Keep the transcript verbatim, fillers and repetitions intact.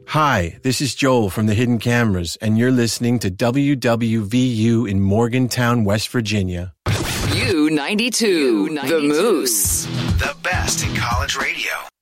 Hi, this is Joel from the Hidden Cameras, and you're listening to W W V U in Morgantown, West Virginia. U ninety-two, the Moose. The best in college radio.